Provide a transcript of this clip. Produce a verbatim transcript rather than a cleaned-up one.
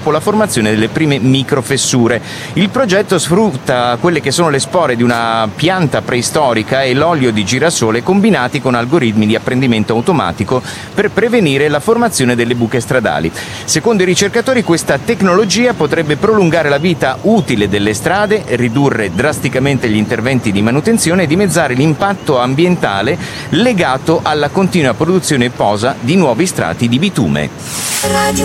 dopo la formazione delle prime microfessure. Il progetto sfrutta quelle che sono le spore di una pianta preistorica e l'olio di girasole combinati con algoritmi di apprendimento automatico per prevenire la formazione delle buche stradali. Secondo i ricercatori, questa tecnologia potrebbe prolungare la vita utile delle strade, ridurre drasticamente gli interventi di manutenzione e dimezzare l'impatto ambientale legato alla continua produzione e posa di nuovi strati di bitume.